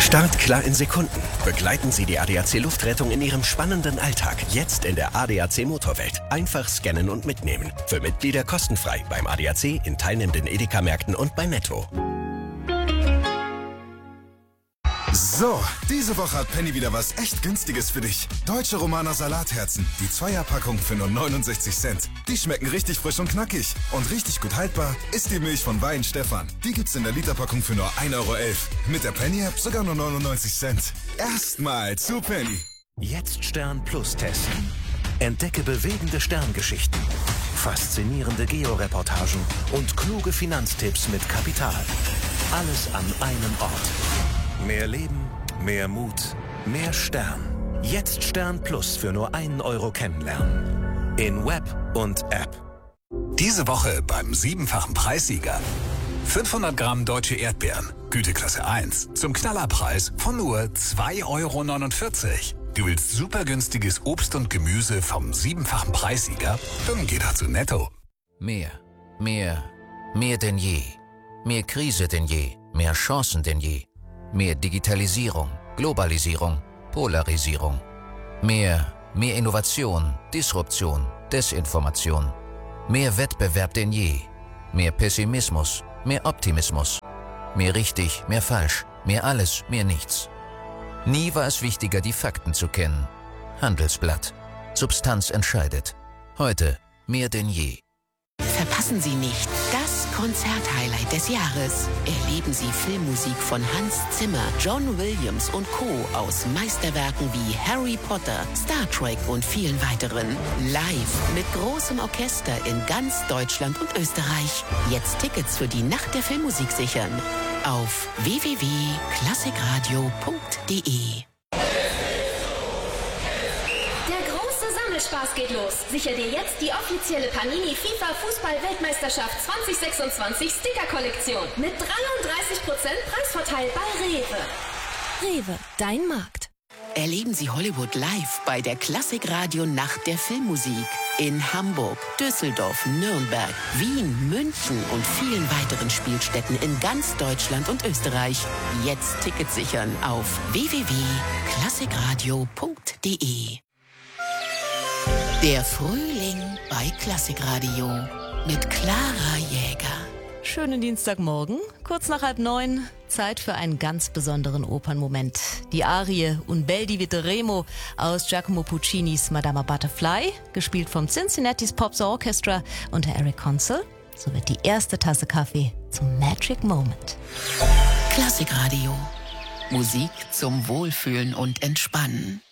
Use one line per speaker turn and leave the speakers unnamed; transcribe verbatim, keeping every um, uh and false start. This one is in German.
Startklar in Sekunden. Begleiten Sie die A D A C Luftrettung in Ihrem spannenden Alltag. Jetzt in der A D A C Motorwelt. Einfach scannen und mitnehmen. Für Mitglieder kostenfrei beim A D A C, in teilnehmenden Edeka-Märkten und bei Netto.
So, diese Woche hat Penny wieder was echt Günstiges für dich. Deutsche Romaner Salatherzen, die Zweierpackung für nur neunundsechzig Cent. Die schmecken richtig frisch und knackig. Und richtig gut haltbar ist die Milch von Wein Stefan. Die gibt's in der Literpackung für nur ein Euro elf. Mit der Penny-App sogar nur neunundneunzig Cent. Erstmal zu Penny.
Jetzt Stern Plus testen. Entdecke bewegende Sterngeschichten, faszinierende Georeportagen und kluge Finanztipps mit Kapital. Alles an einem Ort. Mehr Leben, mehr Mut, mehr Stern. Jetzt Stern Plus für nur einen Euro kennenlernen. In Web und App.
Diese Woche beim siebenfachen Preissieger. fünfhundert Gramm deutsche Erdbeeren, Güteklasse eins, zum Knallerpreis von nur zwei Euro neunundvierzig. Du willst super günstiges Obst und Gemüse vom siebenfachen Preissieger? Dann geh doch zu Netto.
Mehr, mehr, mehr denn je. Mehr Krise denn je, mehr Chancen denn je. Mehr Digitalisierung, Globalisierung, Polarisierung. Mehr, mehr Innovation, Disruption, Desinformation. Mehr Wettbewerb denn je. Mehr Pessimismus, mehr Optimismus. Mehr richtig, mehr falsch, mehr alles, mehr nichts. Nie war es wichtiger, die Fakten zu kennen. Handelsblatt. Substanz entscheidet. Heute mehr denn je.
Verpassen Sie nicht das Konzerthighlight des Jahres. Erleben Sie Filmmusik von Hans Zimmer, John Williams und Co. aus Meisterwerken wie Harry Potter, Star Trek und vielen weiteren. Live mit großem Orchester in ganz Deutschland und Österreich. Jetzt Tickets für die Nacht der Filmmusik sichern. Auf w w w punkt klassikradio punkt d e.
Spaß geht los. Sicher dir jetzt die offizielle Panini FIFA Fußball-Weltmeisterschaft zwanzig sechsundzwanzig Sticker-Kollektion mit dreiunddreißig Prozent Preisvorteil bei Rewe.
Rewe, dein Markt.
Erleben Sie Hollywood live bei der Klassikradio Nacht der Filmmusik. In Hamburg, Düsseldorf, Nürnberg, Wien, München und vielen weiteren Spielstätten in ganz Deutschland und Österreich. Jetzt Tickets sichern auf w w w punkt klassikradio punkt d e. Der Frühling bei Klassikradio mit Clara Jäger.
Schönen Dienstagmorgen, kurz nach halb neun, Zeit für einen ganz besonderen Opernmoment. Die Arie Un bel di Viteremo aus Giacomo Puccinis Madama Butterfly, gespielt vom Cincinnati's Pops Orchestra unter Eric Consul. So wird die erste Tasse Kaffee zum Magic Moment.
Klassikradio. Musik zum Wohlfühlen und Entspannen.